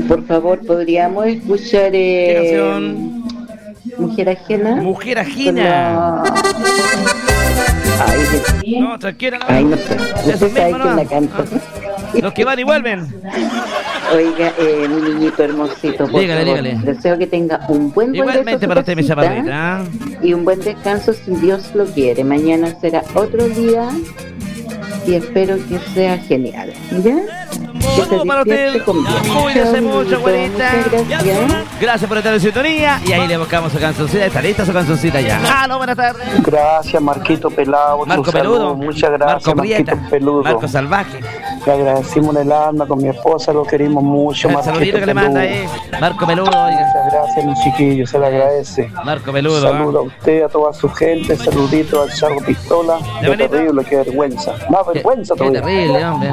Por favor, podríamos escuchar ¿Qué canción? Mujer Ajena. Mujer Ajena. Ay, No, tranquila. No. ay, no sé. Usted sabe quién la canta. Los que van y vuelven. Oiga, mi niñito hermosito, por Dígale, favor, dígale. deseo que tenga un buen regreso a Igualmente su para usted, mi casita chaparrita. y un buen descanso si Dios lo quiere. Mañana será otro día y espero que sea genial. ¿Ya? Que se Saludos para usted. despierte con bien. Cuídese Chao, mucho, niñito. abuelita. Muchas gracias. Gracias por estar en sintonía. Y ahí le buscamos su cancioncita. ¿Está lista su cancioncita ya? Aló, buenas tardes. Gracias, Marquito Pelado. Marco tu saludo. Peludo. Muchas gracias, Marco Marquito Prieta. Peludo. Marco Salvaje. Le agradecimos en el alma con mi esposa, lo queremos mucho. El Marquito saludito que le Peludo. manda Marco Peludo. Oiga. Muchas gracias, mi chiquillo, se le agradece. Marco Peludo. Saludo a usted, a toda su gente, saludito al Charro Pistola. Qué bonito. terrible, qué vergüenza. Más vergüenza Qué todavía. terrible, hombre.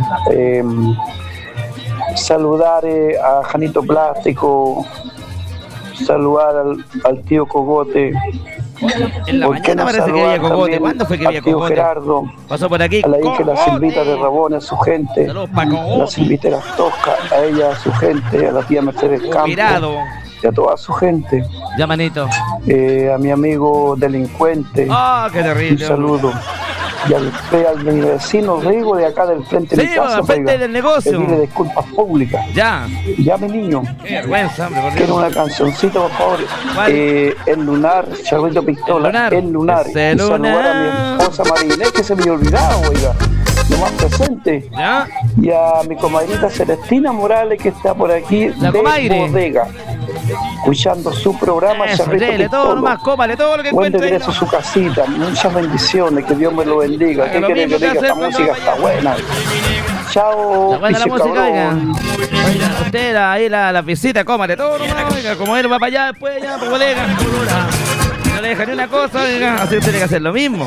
Saludar a Janito Plástico, saludar al tío Cogote. En la ¿Por qué mañana no parece que había saludar cogote. también ¿Cuándo fue que al había tío cogote? Gerardo, Pasó por aquí. a la hija de la ¡Cogote! Silvita de Rabón, a su gente, Saludos pa' a la Cogote. Silvita de las Toscas, a ella, a su gente, a la tía Mercedes Mirado. Campos y a toda su gente, Ya, manito. a mi amigo delincuente, Ah, qué un terrible. saludo. Y al mi vecino Rigo de acá del frente de Sí, mi casa, al frente oiga, del negocio. pedirle disculpas públicas. Ya. Ya, mi niño, Qué vergüenza, hombre. Por quiero Dios. una cancioncita, por favor. ¿Cuál? El Lunar, Charrito Pistola. El Lunar. Ese Y saludar a Lunar. mi esposa Marinés, que se me había olvidado, oiga. Lo más presente. Ya. Y a mi comadrita Celestina Morales, que está por aquí La de comadre. Bodega, escuchando su programa Eso, Charrito dele todo Pistola. nomás, cómale todo lo que Buen encuentre. regreso a su casita, muchas bendiciones, que Dios me lo bendiga. Haga ¿Qué lo quiere mismo que que diga? hacer Esta cuando música vaya. está buena. Chao, Está buena la piche música, oiga. cabrón. Oiga, usted ahí la visita, cómale todo nomás, oiga. Como él va para allá, después ya, por bodega. No le deja ni una cosa, oiga. Así usted tiene que hacer lo mismo.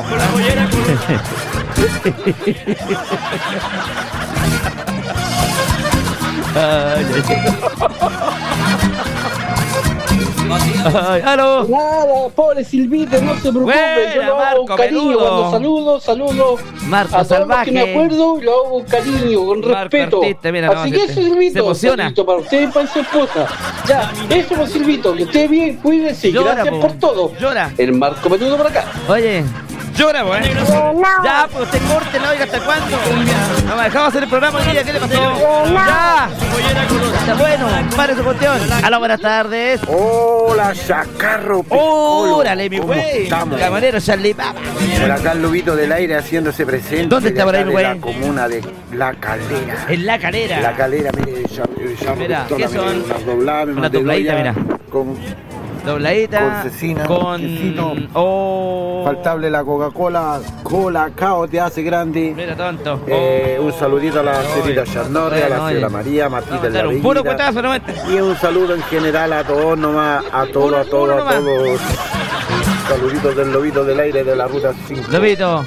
Ay, aló. Nada, pobre Silvita, no se preocupe, Buena, yo lo hago Marco con cariño. Peludo. Cuando saludo Marco a todos los Salvaje. que me acuerdo, lo hago con cariño, con Marco respeto. artista, mira, no, Así se- que eso, se Silvito, emociona. saludito para usted y para su esposa. Ya, eso pues Silvito, que esté bien, cuídese, Llora, gracias po. por todo. Llora. El Marco Peludo por acá. Oye, llora, pues. Ya, pues usted corte, ¿no? Oiga, ¿hasta cuándo? No me dejaba hacer el programa hoy día, ¿qué le pasó? Ya. Está bueno, pare su cuestión. Aló, buenas tardes. Hola, Chacarro Piscolo. Órale, mi ¿Cómo güey. estamos? Camarero Charlie Papa. Por acá el lobito del aire haciéndose presente. ¿Dónde está de por ahí, acá mi de güey? La comuna de La Calera. En la calera. La Calera, mire, Mira, ¿qué son? Unas dobladas, me Una mandé dobladita, doya mira. Con Dobladita. Con cecina, Con. quesito. Oh. faltable la Coca-Cola, Colacao te hace grande. Mira, tonto. Un saludito a la señorita Charnorre, a la Oye. señora María, Martita Vamos a de la dar un puro Veguita. cuetazo, no este. Y un saludo en general a todos nomás, a Uno todos. nomás. Saluditos del lobito del aire de la ruta 5. Lobito.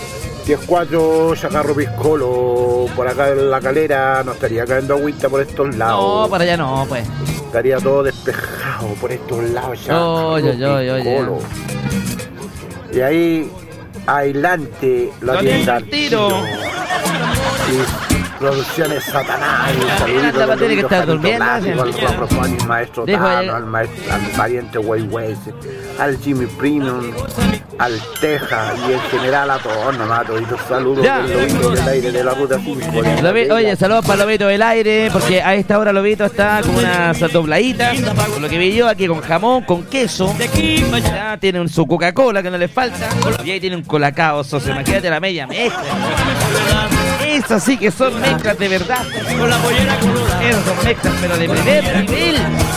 10-4, Chacarro Piscolo, por acá en La Calera, no estaría cayendo agüita por estos lados. No, para allá no, pues. Estaría todo despejado por estos lados, Chacarro Oye. Piscolo. Y ahí, adelante, la Lo tienda tiene al tiro. Y Producciones Satanás. Y Mira, saluditos anda, del tiene que Lobito estar Janito durmiendo, Plástico, al sí. Juan Rosón, al maestro Dejo ahí. Tano, al pariente Way Way, al Jimmy Premium, al Teja y en general a todos nomás, toditos saludos Ya. del Lobito del aire de la ruta 5. Oye, saludos para Lobito del aire, porque a esta hora Lobito está con unas dobladitas, con lo que vi yo aquí, con jamón, con queso. Ya tiene su Coca-Cola que no le falta, y ahí tiene un colacao, socio. Imagínate la media mezcla. Esas sí que son mezclas de verdad. Esas son mezclas, pero de primer nivel.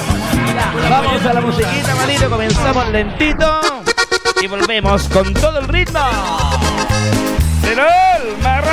Vamos a la musiquita, malito, comenzamos lentito y volvemos con todo el ritmo. ¡El alma!